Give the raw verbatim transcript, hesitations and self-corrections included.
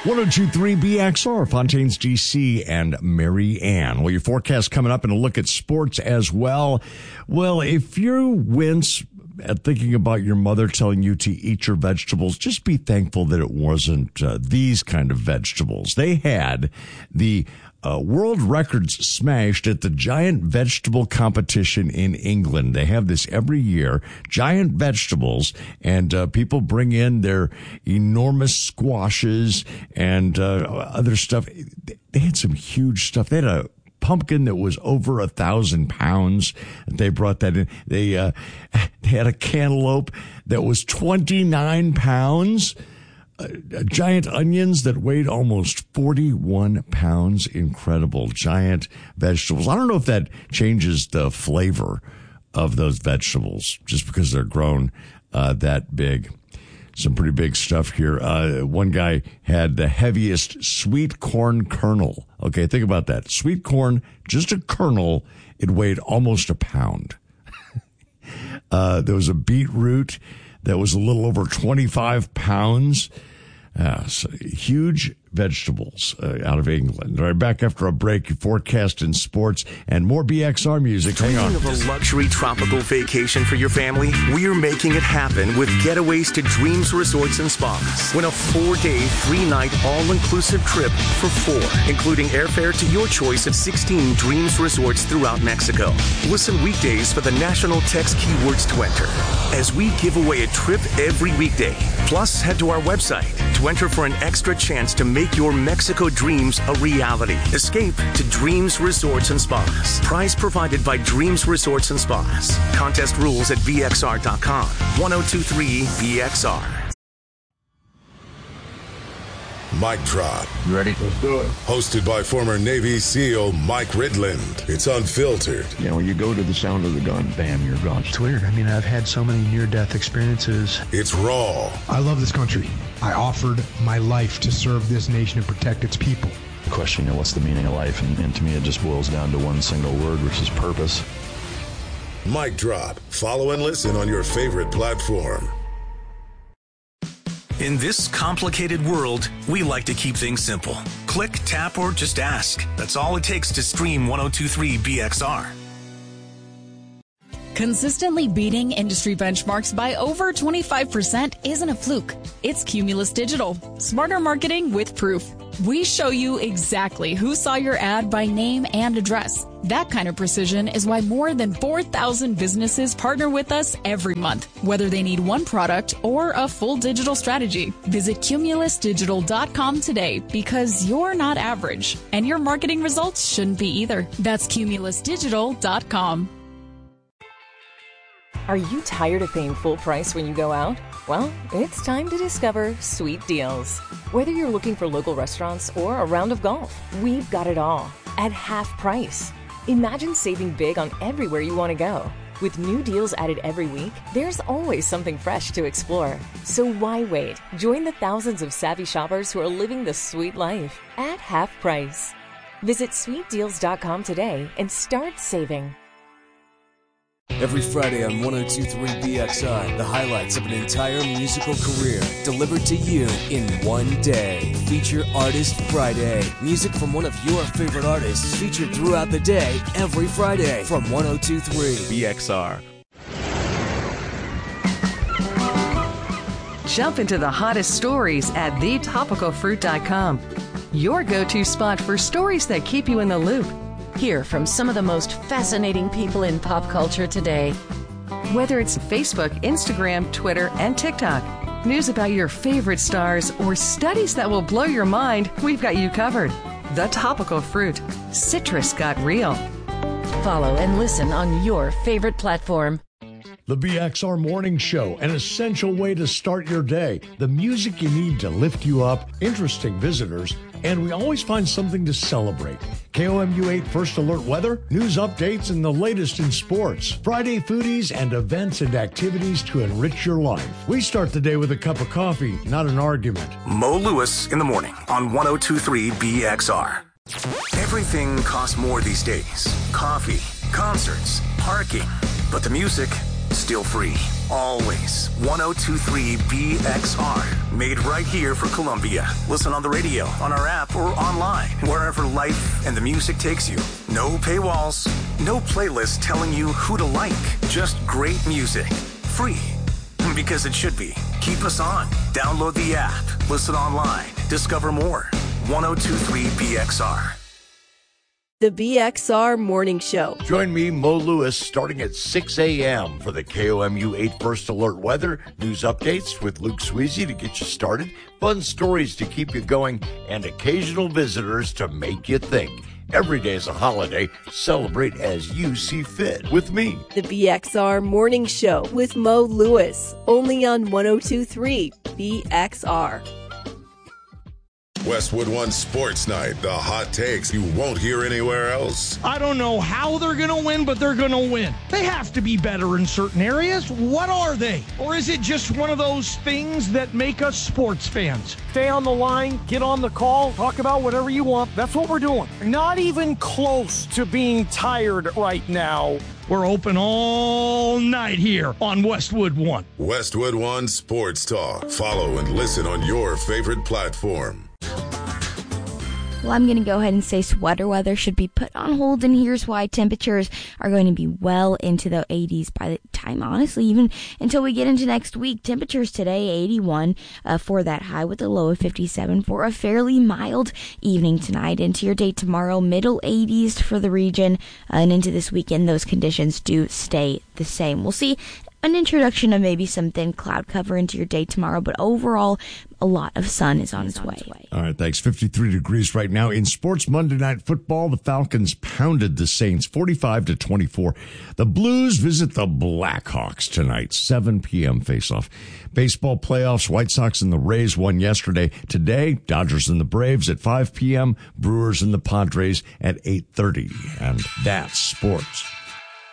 one oh two point three B X R, Fontaine's D C and Mary Ann. Well, your forecast coming up and a look at sports as well. Well, if you wince at thinking about your mother telling you to eat your vegetables, just be thankful that it wasn't uh, these kind of vegetables. They had the Uh, world records smashed at the giant vegetable competition in England. They have this every year, giant vegetables, and uh, people bring in their enormous squashes and uh, other stuff. They had some huge stuff. They had a pumpkin that was over a thousand pounds. They brought that in. They, uh, they had a cantaloupe that was twenty-nine pounds. Uh, giant onions that weighed almost forty-one pounds. Incredible. Giant vegetables. I don't know if that changes the flavor of those vegetables just because they're grown uh, that big. Some pretty big stuff here. Uh, one guy had the heaviest sweet corn kernel. Okay, think about that. Sweet corn, just a kernel, it weighed almost a pound. uh, there was a beetroot that was a little over twenty-five pounds. Uh, so huge vegetables uh, out of England. All right, back after a break, your forecast in sports and more B X R music. Hang on. Dreaming of a luxury tropical vacation for your family? We're making it happen with Getaways to Dreams Resorts and Spas. Win a four-day, three-night, all-inclusive trip for four, including airfare to your choice at sixteen Dreams Resorts throughout Mexico. Listen weekdays for the national text keywords to enter, as we give away a trip every weekday. Plus, head to our website to enter for an extra chance to make your Mexico dreams a reality. Escape to Dreams Resorts and Spas. Prize provided by Dreams Resorts and Spas. Contest rules at V X R dot com. one oh two point three B X R. Mic Drop. You ready? Let's do it. Hosted by former Navy SEAL Mike Ridland. It's unfiltered. You know, when you go to the sound of the gun, bam, you're gone. It's weird. I mean, I've had so many near-death experiences. It's raw. I love this country. I offered my life to serve this nation and protect its people. The question, you know, what's the meaning of life? And, and to me, it just boils down to one single word, which is purpose. Mic Drop. Follow and listen on your favorite platform. In this complicated world, we like to keep things simple. Click, tap, or just ask. That's all it takes to stream one oh two point three B X R. Consistently beating industry benchmarks by over twenty-five percent isn't a fluke. It's Cumulus Digital. Smarter marketing with proof. We show you exactly who saw your ad by name and address. That kind of precision is why more than four thousand businesses partner with us every month, whether they need one product or a full digital strategy. Visit Cumulus Digital dot com today, because you're not average, and your marketing results shouldn't be either. That's Cumulus Digital dot com. Are you tired of paying full price when you go out? Well, it's time to discover Sweet Deals. Whether you're looking for local restaurants or a round of golf, we've got it all at half price. Imagine saving big on everywhere you want to go. With new deals added every week, there's always something fresh to explore. So why wait? Join the thousands of savvy shoppers who are living the sweet life at half price. Visit Sweet Deals dot com today and start saving. Every Friday on one oh two point three B X R, the highlights of an entire musical career delivered to you in one day. Feature Artist Friday. Music from one of your favorite artists featured throughout the day, every Friday from one oh two point three B X R. Jump into the hottest stories at the topical fruit dot com. Your go-to spot for stories that keep you in the loop. Hear from some of the most fascinating people in pop culture today. Whether it's Facebook, Instagram, Twitter, and TikTok, news about your favorite stars, or studies that will blow your mind, we've got you covered. The Topical Fruit. Citrus got real. Follow and listen on your favorite platform. The B X R Morning Show, an essential way to start your day. The music you need to lift you up, interesting visitors, and we always find something to celebrate. K O M U eight First Alert weather, news updates, and the latest in sports. Friday foodies and events and activities to enrich your life. We start the day with a cup of coffee, not an argument. Mo Lewis in the morning on one oh two point three B X R. Everything costs more these days. Coffee, concerts, parking, but the music, still free. always one oh two point three B X R. Made right here for Columbia. Listen on the radio, on our app, or online, wherever life and the music takes you. No paywalls, no playlist telling you who to like. Just great music. Free. Because it should be. Keep us on. Download the app. Listen online. Discover more. one oh two point three B X R. The B X R Morning Show. Join me, Mo Lewis, starting at six a.m. for the K O M U eight First Alert weather, news updates with Luke Sweezy to get you started, fun stories to keep you going, and occasional visitors to make you think. Every day is a holiday. Celebrate as you see fit with me. The B X R Morning Show with Mo Lewis. Only on one oh two point three B X R. Westwood One Sports Night, the hot takes you won't hear anywhere else. I don't know how they're going to win, but they're going to win. They have to be better in certain areas. What are they? Or is it just one of those things that make us sports fans? Stay on the line, get on the call, talk about whatever you want. That's what we're doing. Not even close to being tired right now. We're open all night here on Westwood One. Westwood One Sports Talk. Follow and listen on your favorite platform. Well, I'm going to go ahead and say sweater weather should be put on hold, and here's why. Temperatures are going to be well into the eighties by the time, honestly, even until we get into next week. Temperatures today, eighty-one uh, for that high with a low of fifty-seven for a fairly mild evening tonight. Into your day tomorrow, middle eighties for the region, uh, and into this weekend, those conditions do stay the same. We'll see an introduction of maybe some thin cloud cover into your day tomorrow, but overall, a lot of sun is on its way. All right, thanks. fifty-three degrees right now. In sports Monday Night Football, the Falcons pounded the Saints forty-five to twenty-four. The Blues visit the Blackhawks tonight, seven p.m. face-off. Baseball playoffs, White Sox and the Rays won yesterday. Today, Dodgers and the Braves at five p.m., Brewers and the Padres at eight thirty. And that's sports.